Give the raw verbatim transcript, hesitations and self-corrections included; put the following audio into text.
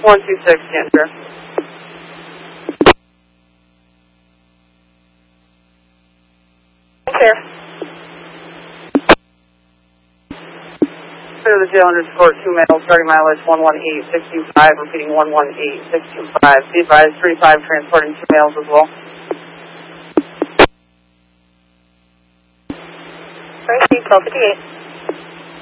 one two six, Cancer. There. Clear the jail underscore two males, starting mileage one one eight six two five, repeating one one eight six two five. Be advised, thirty-five transporting two males as well. Sorry, twelve fifty-eight.